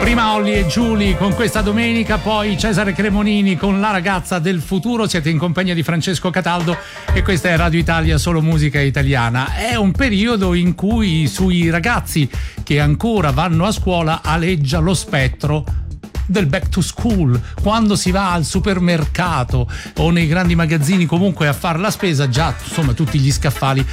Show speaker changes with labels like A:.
A: Prima Olli e Giulia con Questa domenica, poi Cesare Cremonini con La ragazza del futuro. Siete in compagnia di Francesco Cataldo e questa è Radio Italia, solo musica italiana. È un periodo in cui sui ragazzi che ancora vanno a scuola aleggia lo spettro del back to school. Quando si va al supermercato o nei grandi magazzini comunque a fare la spesa, già insomma tutti gli scaffali